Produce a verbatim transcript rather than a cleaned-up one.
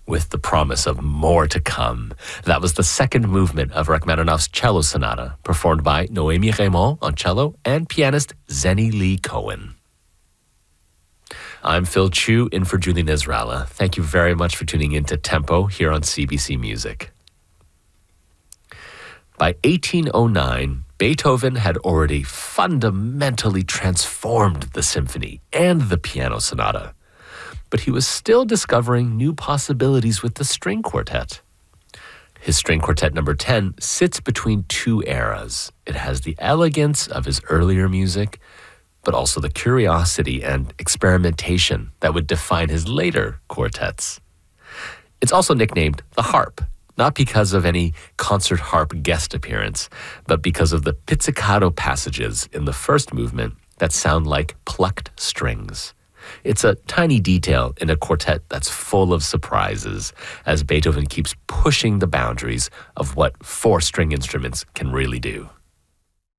with the promise of more to come. That was the second movement of Rachmaninoff's cello sonata, performed by Noémie Reymond on cello and pianist Zenny Lee Cohen. I'm Phil Chu, in for Julie Nezrala. Thank you very much for tuning in to Tempo here on C B C Music. By eighteen oh nine, Beethoven had already fundamentally transformed the symphony and the piano sonata, but he was still discovering new possibilities with the string quartet. His string quartet number ten sits between two eras. It has the elegance of his earlier music, but also the curiosity and experimentation that would define his later quartets. It's also nicknamed the harp, not because of any concert harp guest appearance, but because of the pizzicato passages in the first movement that sound like plucked strings. It's a tiny detail in a quartet that's full of surprises, as Beethoven keeps pushing the boundaries of what four-string instruments can really do.